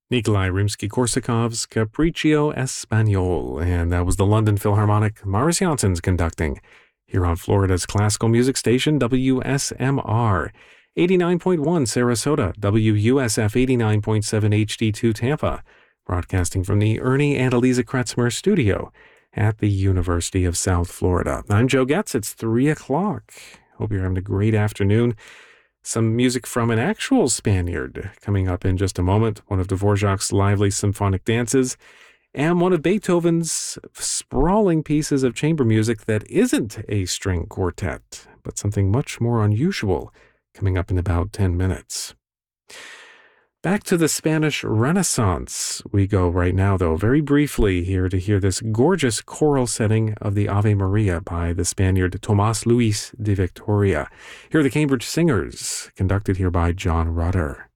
Nikolai Rimsky-Korsakov's Capriccio Espagnol, and that was the London Philharmonic, Maurice Janssens conducting, here on Florida's classical music station, WSMR, 89.1 Sarasota, WUSF 89.7 HD2 Tampa, broadcasting from the Ernie and Eliza Kretzmer studio at the University of South Florida. I'm Joe Getz. It's 3 o'clock. Hope you're having a great afternoon. Some music from an actual Spaniard coming up in just a moment. One of Dvorak's lively symphonic dances and one of Beethoven's sprawling pieces of chamber music that isn't a string quartet, but something much more unusual coming up in about 10 minutes. Back to the Spanish Renaissance we go right now, though, very briefly here to hear this gorgeous choral setting of the Ave Maria by the Spaniard Tomás Luis de Victoria. Here are the Cambridge Singers, conducted here by John Rutter.